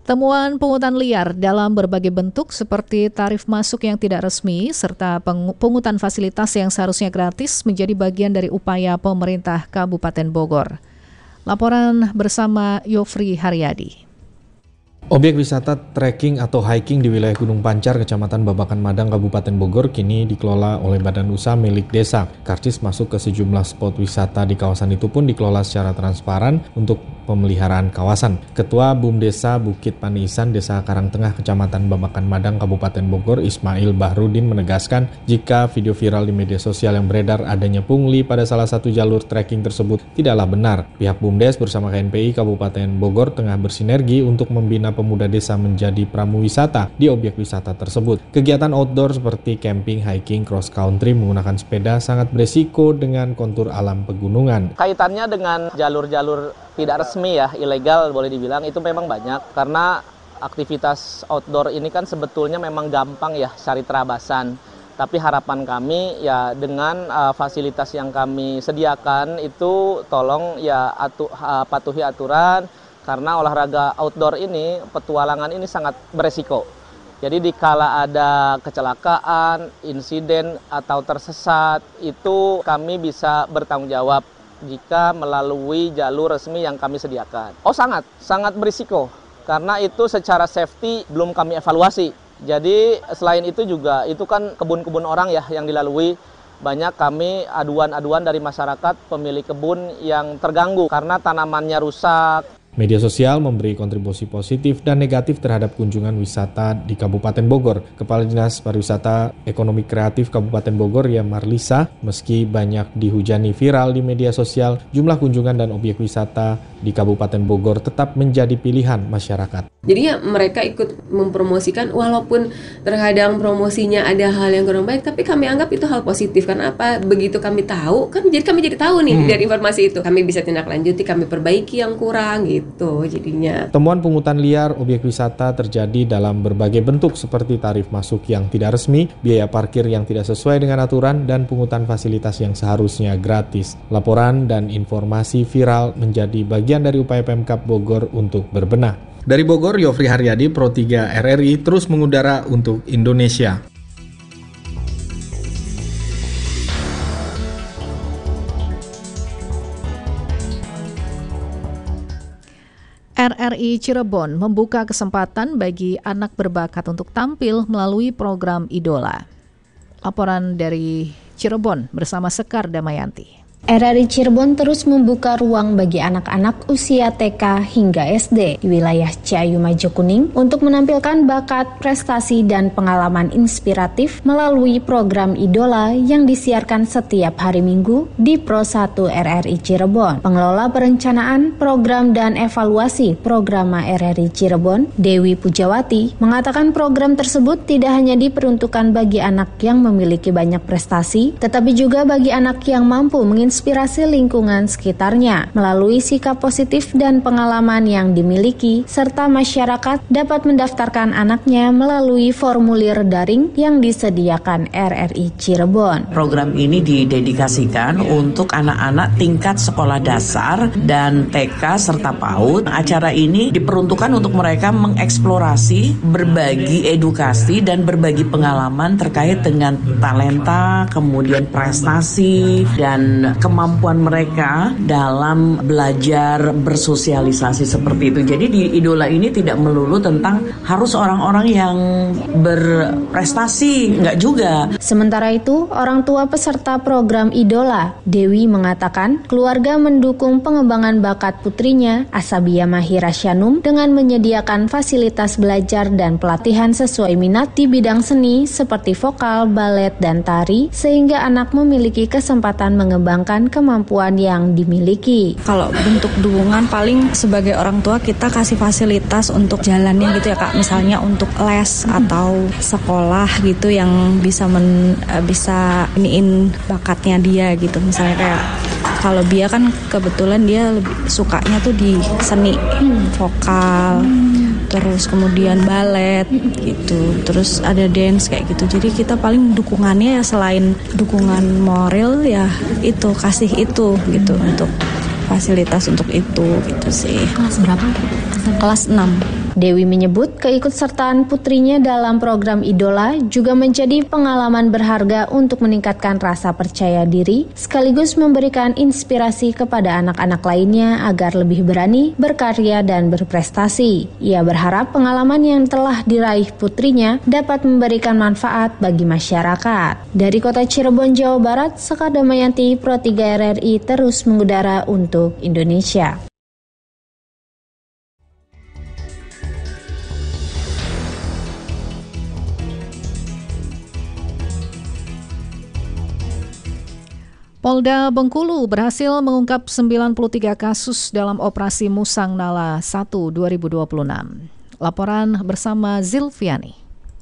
Temuan pungutan liar dalam berbagai bentuk seperti tarif masuk yang tidak resmi serta pungutan fasilitas yang seharusnya gratis menjadi bagian dari upaya pemerintah Kabupaten Bogor. Laporan bersama Yofri Haryadi. Objek wisata trekking atau hiking di wilayah Gunung Pancar, Kecamatan Babakan Madang, Kabupaten Bogor kini dikelola oleh badan usaha milik desa. Karcis masuk ke sejumlah spot wisata di kawasan itu pun dikelola secara transparan untuk pemeliharaan kawasan. Ketua BUM Desa Bukit Paniisan, Desa Karangtengah, Kecamatan Babakan Madang, Kabupaten Bogor, Ismail Bahrudin menegaskan jika video viral di media sosial yang beredar adanya pungli pada salah satu jalur trekking tersebut tidaklah benar. Pihak BUMDes bersama KNPI Kabupaten Bogor tengah bersinergi untuk membina pemuda desa menjadi pramuwisata di objek wisata tersebut. Kegiatan outdoor seperti camping, hiking, cross country menggunakan sepeda sangat beresiko dengan kontur alam pegunungan. Kaitannya dengan jalur-jalur tidak resmi ya, ilegal boleh dibilang, itu memang banyak karena aktivitas outdoor ini kan sebetulnya memang gampang ya cari terabasan. Tapi harapan kami ya dengan fasilitas yang kami sediakan itu tolong ya patuhi aturan. Karena olahraga outdoor ini, petualangan ini sangat beresiko. Jadi dikala ada kecelakaan, insiden, atau tersesat, itu kami bisa bertanggung jawab jika melalui jalur resmi yang kami sediakan. Oh sangat berisiko. Karena itu secara safety belum kami evaluasi. Jadi selain itu juga, itu kan kebun-kebun orang ya yang dilalui. Banyak kami aduan-aduan dari masyarakat pemilik kebun yang terganggu karena tanamannya rusak. Media sosial memberi kontribusi positif dan negatif terhadap kunjungan wisata di Kabupaten Bogor. Kepala Dinas Pariwisata Ekonomi Kreatif Kabupaten Bogor, Ya Marlisa, meski banyak dihujani viral di media sosial, jumlah kunjungan dan objek wisata di Kabupaten Bogor tetap menjadi pilihan masyarakat. Jadi ya mereka ikut mempromosikan walaupun terkadang promosinya ada hal yang kurang baik, tapi kami anggap itu hal positif. Karena apa? Begitu kami tahu, kan kami jadi tahu nih dari informasi itu. Kami bisa tindak lanjuti, kami perbaiki yang kurang gitu jadinya. Temuan pungutan liar objek wisata terjadi dalam berbagai bentuk seperti tarif masuk yang tidak resmi, biaya parkir yang tidak sesuai dengan aturan, dan pungutan fasilitas yang seharusnya gratis. Laporan dan informasi viral menjadi bagian dari upaya Pemkab Bogor untuk berbenah. Dari Bogor, Yofri Haryadi, Pro 3 RRI terus mengudara untuk Indonesia. RRI Cirebon membuka kesempatan bagi anak berbakat untuk tampil melalui program Idola. Laporan dari Cirebon bersama Sekar Damayanti. RRI Cirebon terus membuka ruang bagi anak-anak usia TK hingga SD di wilayah Ciayu Majokuning untuk menampilkan bakat, prestasi, dan pengalaman inspiratif melalui program Idola yang disiarkan setiap hari Minggu di Pro 1 RRI Cirebon. Pengelola perencanaan, program, dan evaluasi program RRI Cirebon, Dewi Pujawati, mengatakan program tersebut tidak hanya diperuntukkan bagi anak yang memiliki banyak prestasi, tetapi juga bagi anak yang mampu menginspirasi lingkungan sekitarnya melalui sikap positif dan pengalaman yang dimiliki, serta masyarakat dapat mendaftarkan anaknya melalui formulir daring yang disediakan RRI Cirebon. Program ini didedikasikan untuk anak-anak tingkat sekolah dasar dan TK serta PAUD. Acara ini diperuntukkan untuk mereka mengeksplorasi, berbagi edukasi, dan berbagi pengalaman terkait dengan talenta, kemudian prestasi, dan kemampuan mereka dalam belajar bersosialisasi seperti itu. Jadi di Idola ini tidak melulu tentang harus orang-orang yang berprestasi, enggak juga. Sementara itu, orang tua peserta program Idola, Dewi mengatakan keluarga mendukung pengembangan bakat putrinya, Asabia Mahira Syanum, dengan menyediakan fasilitas belajar dan pelatihan sesuai minat di bidang seni seperti vokal, balet, dan tari, sehingga anak memiliki kesempatan mengembangkan kemampuan yang dimiliki. Kalau bentuk dukungan paling sebagai orang tua kita kasih fasilitas untuk jalannya gitu ya Kak, misalnya untuk les atau sekolah gitu yang bisa iniin bakatnya dia gitu. Misalnya kayak kalau Bia kan kebetulan dia lebih sukanya tuh di seni, vokal, terus kemudian balet gitu, terus ada dance kayak gitu. Jadi kita paling dukungannya ya selain dukungan moral ya itu kasih itu gitu untuk fasilitas untuk itu gitu sih. Kelas berapa? Kelas 6. Dewi menyebut keikutsertaan putrinya dalam program Idola juga menjadi pengalaman berharga untuk meningkatkan rasa percaya diri sekaligus memberikan inspirasi kepada anak-anak lainnya agar lebih berani, berkarya, dan berprestasi. Ia berharap pengalaman yang telah diraih putrinya dapat memberikan manfaat bagi masyarakat. Dari kota Cirebon, Jawa Barat, Sekar Damayanti, Pro 3 RRI terus mengudara untuk Indonesia. Polda Bengkulu berhasil mengungkap 93 kasus dalam operasi Musang Nala 1 2026. Laporan bersama Zilviani.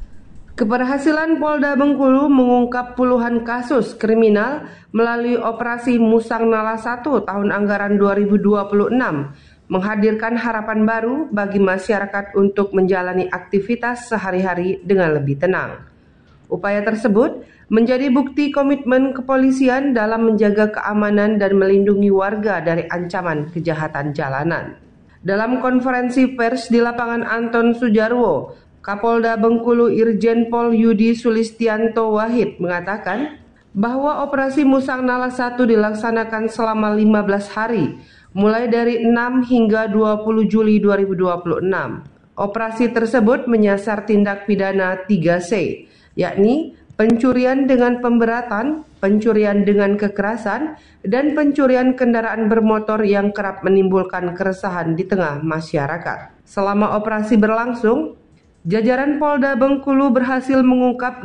Keberhasilan Polda Bengkulu mengungkap puluhan kasus kriminal melalui operasi Musang Nala 1 tahun anggaran 2026 menghadirkan harapan baru bagi masyarakat untuk menjalani aktivitas sehari-hari dengan lebih tenang. Upaya tersebut menjadi bukti komitmen kepolisian dalam menjaga keamanan dan melindungi warga dari ancaman kejahatan jalanan. Dalam konferensi pers di lapangan Anton Sujarwo, Kapolda Bengkulu Irjen Pol Yudi Sulistianto Wahid mengatakan bahwa operasi Musang Nala 1 dilaksanakan selama 15 hari, mulai dari 6 hingga 20 Juli 2026. Operasi tersebut menyasar tindak pidana 3C, yakni pencurian dengan pemberatan, pencurian dengan kekerasan, dan pencurian kendaraan bermotor yang kerap menimbulkan keresahan di tengah masyarakat. Selama operasi berlangsung, jajaran Polda Bengkulu berhasil mengungkap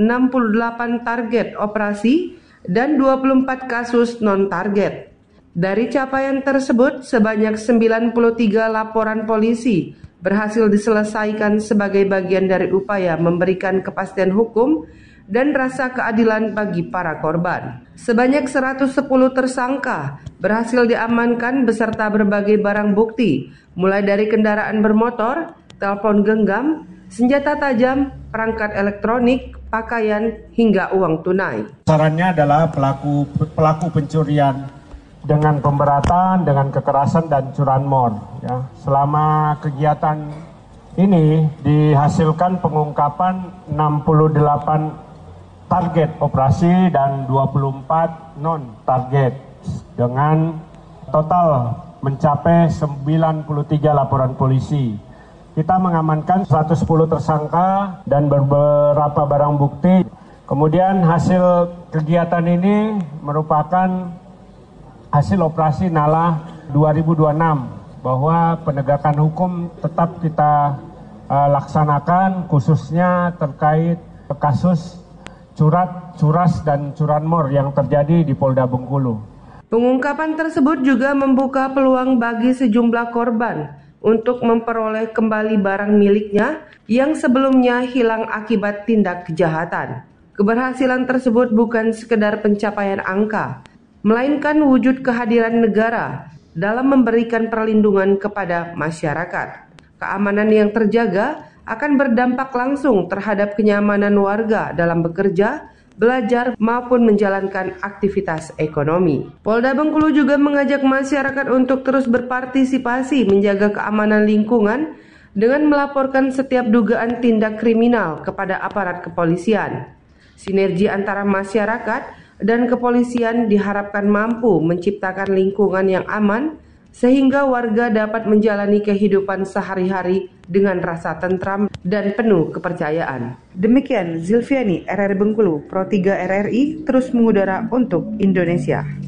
68 target operasi dan 24 kasus non-target. Dari capaian tersebut, sebanyak 93 laporan polisi berhasil diselesaikan sebagai bagian dari upaya memberikan kepastian hukum dan rasa keadilan bagi para korban. Sebanyak 110 tersangka berhasil diamankan beserta berbagai barang bukti, mulai dari kendaraan bermotor, telepon genggam, senjata tajam, perangkat elektronik, pakaian, hingga uang tunai. Sasarannya adalah pelaku pencurian dengan pemberatan, dengan kekerasan dan curanmor. Ya. Selama kegiatan ini dihasilkan pengungkapan 68 target operasi dan 24 non-target dengan total mencapai 93 laporan polisi. Kita mengamankan 110 tersangka dan beberapa barang bukti. Kemudian hasil kegiatan ini merupakan hasil operasi Nala 2026 bahwa penegakan hukum tetap kita laksanakan khususnya terkait kasus curas dan curanmor yang terjadi di Polda Bengkulu. Pengungkapan tersebut juga membuka peluang bagi sejumlah korban untuk memperoleh kembali barang miliknya yang sebelumnya hilang akibat tindak kejahatan. Keberhasilan tersebut bukan sekedar pencapaian angka, melainkan wujud kehadiran negara dalam memberikan perlindungan kepada masyarakat. Keamanan yang terjaga akan berdampak langsung terhadap kenyamanan warga dalam bekerja, belajar, maupun menjalankan aktivitas ekonomi. Polda Bengkulu juga mengajak masyarakat untuk terus berpartisipasi menjaga keamanan lingkungan dengan melaporkan setiap dugaan tindak kriminal kepada aparat kepolisian. Sinergi antara masyarakat dan kepolisian diharapkan mampu menciptakan lingkungan yang aman sehingga warga dapat menjalani kehidupan sehari-hari dengan rasa tentram dan penuh kepercayaan. Demikian Zilviani, RRI Bengkulu, Pro 3 RRI terus mengudara untuk Indonesia.